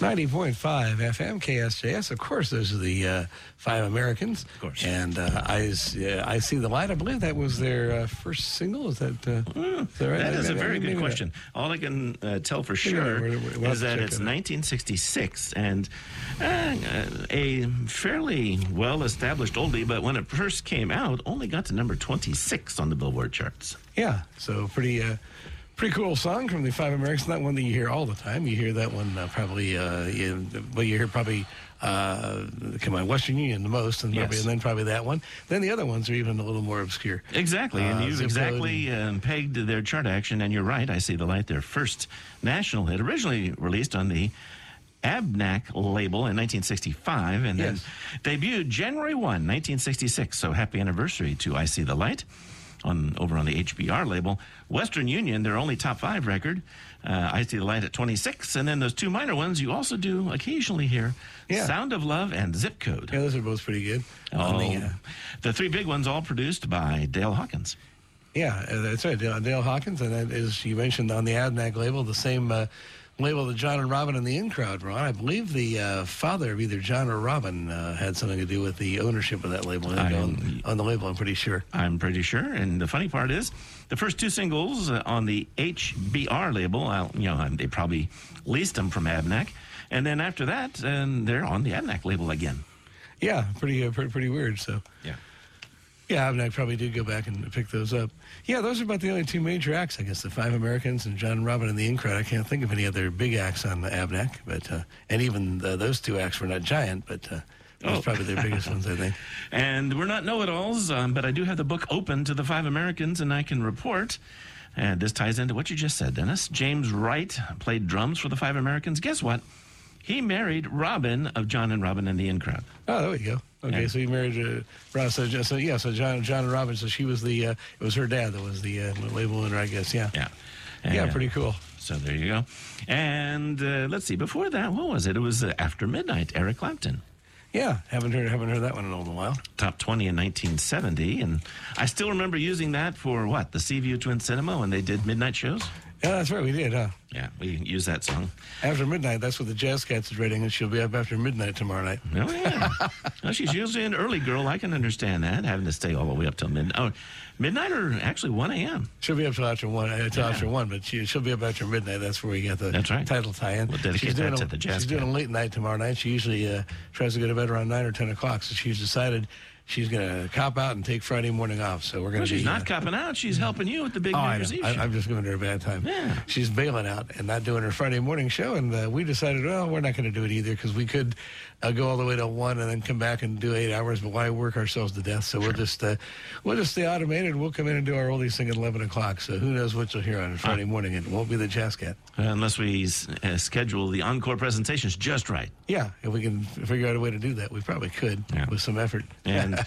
90.5 FM, KSJS. Of course, those are the Five Americans. Of course. And I See the Light. I believe that was their first single. Is that right? That is a very good question. All I can tell for sure is that it's 1966 and a fairly well-established oldie, but when it first came out, only got to number 26 on the Billboard charts. Yeah, so pretty cool song from the Five Americans. Not one that you hear all the time. You hear that one you hear probably Western Union the most, and, yes. And then probably that one. Then the other ones are even a little more obscure. Exactly, and you've exactly pegged their chart action, and you're right. I See the Light, their first national hit, originally released on the Abnac label in 1965, and then debuted January 1, 1966. So happy anniversary to I See the Light. Over on the HBR label. Western Union, their only top 5 record. I See the Light at 26. And then those two minor ones you also do occasionally hear. Sound of Love and Zip Code. Yeah, those are both pretty good. The three big ones all produced by Dale Hawkins. Yeah, that's right. Dale Hawkins. And that is, you mentioned on the Abnac label, the same label that John and Robin and the In Crowd were on. I believe the father of either John or Robin had something to do with the ownership of that label. On the label, I'm pretty sure. I'm pretty sure. And the funny part is, the first two singles on the HBR label, they probably leased them from Abnac. And then after that, they're on the Abnac label again. Yeah, pretty weird. So yeah, Abnac probably did go back and pick those up. Yeah, those are about the only two major acts, I guess, the Five Americans and John and Robin and the In Crowd. I can't think of any other big acts on the Abnac, but and even those two acts were not giant, but those are probably their biggest ones, I think. And we're not know-it-alls, but I do have the book open to the Five Americans, and I can report, and this ties into what you just said, Dennis. James Wright played drums for the Five Americans. Guess what? He married Robin of John and Robin and the In Crowd. Oh, there we go. Okay, so he married Ross. So John and Robin. So she was it was her dad that was the label owner, I guess. Yeah. Yeah, pretty cool. So there you go. And let's see. Before that, what was it? It was After Midnight. Eric Clapton. Yeah, haven't heard that one in a little while. Top 20 in 1970, and I still remember using that for the Seaview Twin Cinema when they did midnight shows. Yeah, that's right, we did, huh? Yeah, we used that song. After Midnight, that's what the Jazz Cats is rating, and she'll be up after midnight tomorrow night. Oh, yeah. Well, she's usually an early girl. I can understand that, having to stay all the way up till midnight. Oh, midnight or actually 1 a.m.? She'll be up till after 1, but she'll be up after midnight. That's where we get the title tie-in. We'll dedicate that to the Jazz Cats. She's doing a late night tomorrow night. She usually tries to go to bed around 9 or 10 o'clock, so she's decided she's going to cop out and take Friday morning off. So we're going to. She's not copping out. She's helping you with the big New Year's Eve show. I'm just giving her a bad time. Yeah. She's bailing out and not doing her Friday morning show. And we decided, well, we're not going to do it either because we could go all the way to 1 and then come back and do 8 hours. But why work ourselves to death? So we'll just stay automated. We'll come in and do our oldies thing at 11 o'clock. So who knows what you'll hear on Friday morning. It won't be the Jazz Cat. Unless we schedule the encore presentations just right. Yeah, if we can figure out a way to do that, we probably could with some effort. And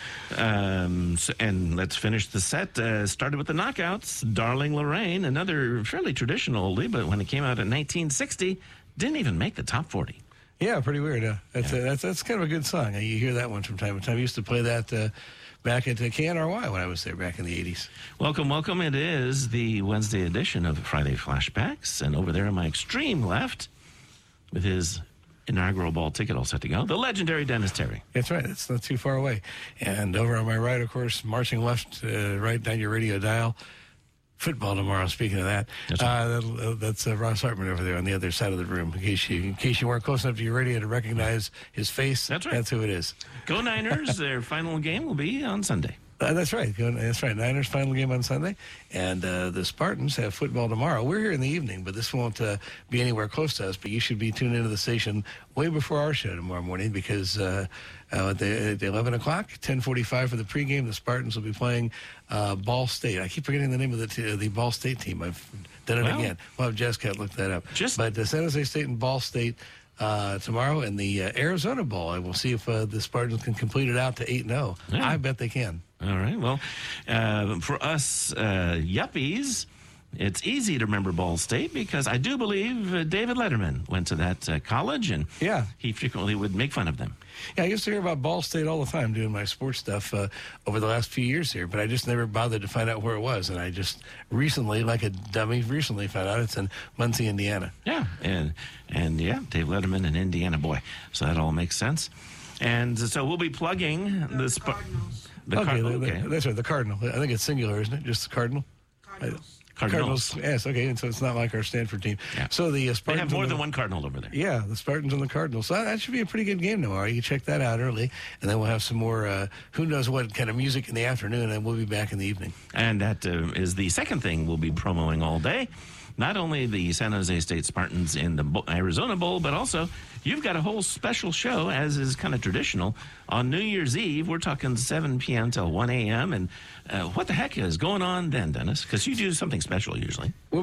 and let's finish the set. Started with the Knockouts, Darling Lorraine, another fairly traditional oldie, but when it came out in 1960, didn't even make the top 40. Yeah, pretty weird. That's kind of a good song. You hear that one from time to time. I used to play that back at KNRY when I was there back in the 80s. Welcome, welcome. It is the Wednesday edition of Friday Flashbacks, and over there on my extreme left, with his inaugural ball ticket all set to go, the legendary Dennis Terry. That's right. It's not too far away. And over on my right, of course, marching left, right down your radio dial, football tomorrow. Speaking of that, that's Ross Hartman over there on the other side of the room. In case you weren't close enough to your radio to recognize his face, that's right. That's who it is. Go Niners! Their final game will be on Sunday. That's right. Niners final game on Sunday, and the Spartans have football tomorrow. We're here in the evening, but this won't be anywhere close to us. But you should be tuned into the station way before our show tomorrow morning because at 11 o'clock, 10:45 for the pregame, the Spartans will be playing Ball State. I keep forgetting the name of the Ball State team. I've done it again. We'll have Jessica look that up. But San Jose State and Ball State tomorrow, and the Arizona Bowl. I will see if the Spartans can complete it out to 8-0. Yeah. I bet they can. All right. Well, for us yuppies, it's easy to remember Ball State because I do believe David Letterman went to that college, and he frequently would make fun of them. Yeah, I used to hear about Ball State all the time doing my sports stuff over the last few years here, but I just never bothered to find out where it was. And I just recently, like a dummy, found out it's in Muncie, Indiana. Yeah, and Dave Letterman in Indiana, boy. So that all makes sense. And so we'll be plugging the Cardinals. That's right, the Cardinal. I think it's singular, isn't it? Just the Cardinal? Cardinals. Yes, okay, and so it's not like our Stanford team. Yeah. So the Spartans... They have more than one Cardinal over there. Yeah, the Spartans and the Cardinals. So that should be a pretty good game tomorrow. You can check that out early, and then we'll have some more, who knows what kind of music in the afternoon, and we'll be back in the evening. And that is the second thing we'll be promoting all day. Not only the San Jose State Spartans in the Arizona Bowl, but also you've got a whole special show, as is kind of traditional, on New Year's Eve. We're talking 7 p.m. till 1 a.m. And what the heck is going on then, Dennis? Because you do something special usually. We'll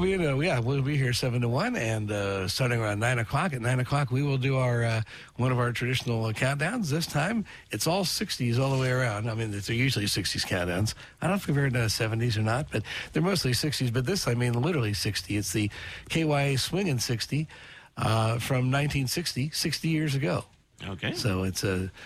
be here 7 to 1, and starting around 9 o'clock. At 9 o'clock, we will do our one of our traditional countdowns. This time, it's all 60s all the way around. I mean, they're usually 60s countdowns. I don't know if we've ever done 70s or not, but they're mostly 60s. But this, I mean, literally 60. It's the KYA Swingin' 60 from 1960, 60 years ago. Okay. So it's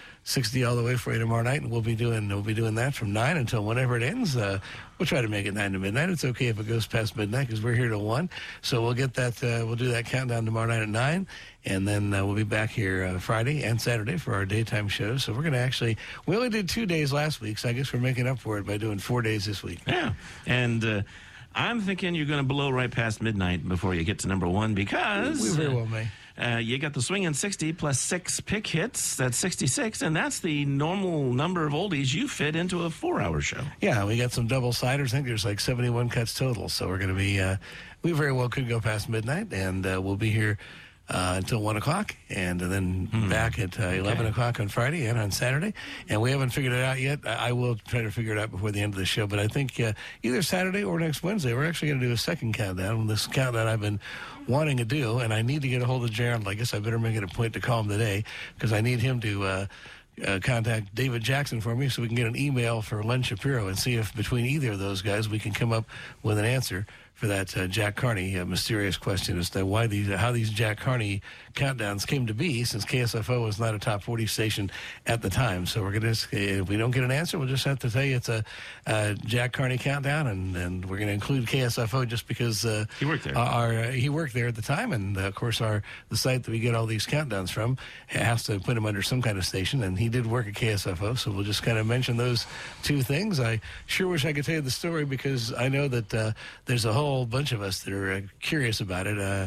60 all the way for you tomorrow night, and we'll be doing that from 9 until whenever it ends. We'll try to make it 9 to midnight. It's okay if it goes past midnight because we're here till 1. So we'll get that. We'll do that countdown tomorrow night at 9, and then we'll be back here Friday and Saturday for our daytime shows. So we're going to we only did 2 days last week, so I guess we're making up for it by doing 4 days this week. Yeah, and I'm thinking you're going to blow right past midnight before you get to number 1 because we very well may. You got the Swingin' 60 plus 6 pick hits. That's 66, and that's the normal number of oldies you fit into a 4-hour show. Yeah, we got some double-siders. I think there's like 71 cuts total. So we're going to be, we very well could go past midnight, and we'll be here until 1 o'clock, and then back at 11 o'clock on Friday and on Saturday. And we haven't figured it out yet. I will try to figure it out before the end of the show. But I think either Saturday or next Wednesday, we're actually going to do a second countdown. This countdown I've been wanting to do, and I need to get a hold of Gerald. I guess I better make it a point to call him today because I need him to contact David Jackson for me so we can get an email for Len Shapiro and see if between either of those guys we can come up with an answer for that Jack Carney mysterious question as to how these Jack Carney countdowns came to be, since KSFO was not a top 40 station at the time. So we're going to, if we don't get an answer, we'll just have to tell you it's a Jack Carney countdown, and we're going to include KSFO just because he worked there. He worked there at the time, and of course the site that we get all these countdowns from has to put him under some kind of station, and he did work at KSFO. So we'll just kind of mention those two things. I sure wish I could tell you the story because I know that there's a whole bunch of us that are curious about it.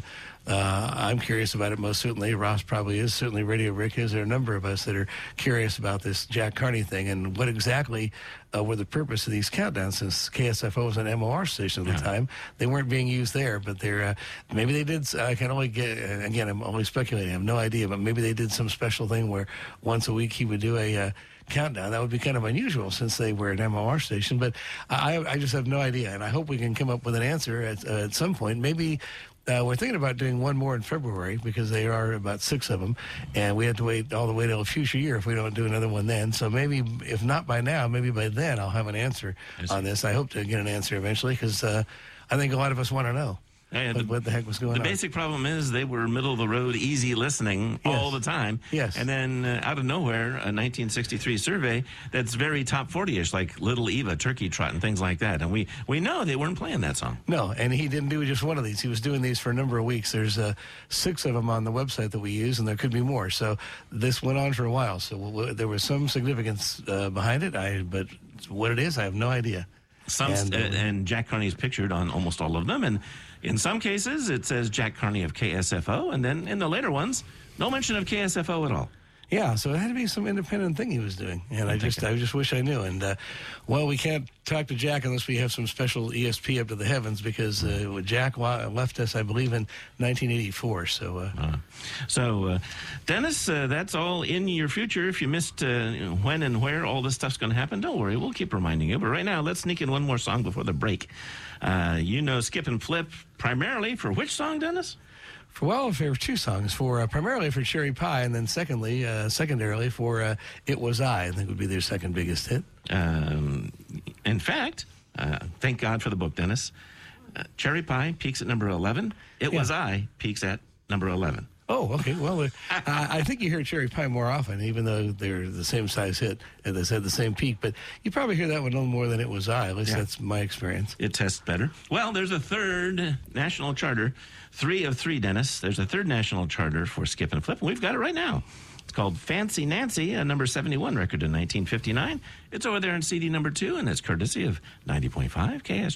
I'm curious about it most certainly. Ross probably is. Certainly Radio Rick is. There are a number of us that are curious about this Jack Carney thing and what exactly were the purpose of these countdowns, since KSFO was an MOR station at the time. They weren't being used there, but they're maybe they did. I can only get, again, I'm only speculating. I have no idea, but maybe they did some special thing where once a week he would do a countdown. That would be kind of unusual since they were an MOR station, but I just have no idea, and I hope we can come up with an answer at some point. Maybe we're thinking about doing one more in February because there are about 6 of them, and we have to wait all the way till a future year if we don't do another one then. So maybe, if not by now, maybe by then I'll have an answer on this. I hope to get an answer eventually because I think a lot of us want to know. What the heck was going on? The basic problem is they were middle of the road, easy listening all the time. Yes. And then out of nowhere, a 1963 survey that's very top 40-ish, like Little Eva, Turkey Trot, and things like that. And we know they weren't playing that song. No, and he didn't do just one of these. He was doing these for a number of weeks. There's 6 of them on the website that we use, and there could be more. So this went on for a while. So there was some significance behind it. But what it is, I have no idea. And Jack Carney's pictured on almost all of them, and in some cases it says Jack Carney of KSFO, and then in the later ones, no mention of KSFO at all. Yeah, so it had to be some independent thing he was doing, and I just wish I knew. And we can't talk to Jack unless we have some special ESP up to the heavens because Jack left us, I believe, in 1984. So, Dennis, that's all in your future. If you missed when and where all this stuff's going to happen, don't worry, we'll keep reminding you. But right now, let's sneak in one more song before the break. Skip and Flip primarily for which song, Dennis? For 2 songs, primarily for Cherry Pie, and then secondarily for It Was I think would be their second biggest hit. In fact, thank God for the book, Dennis. Cherry Pie peaks at number 11. It Was I peaks at number 11. Oh, okay. Well, I think you hear Cherry Pie more often, even though they're the same size hit and they had the same peak. But you probably hear that one a little more than It Was I. At least that's my experience. It tests better. Well, there's a third national charter. 3 of 3, Dennis. There's a third national charter for Skip and Flip, and we've got it right now. It's called Fancy Nancy, a number 71 record in 1959. It's over there in CD number 2, and it's courtesy of 90.5 KSJ.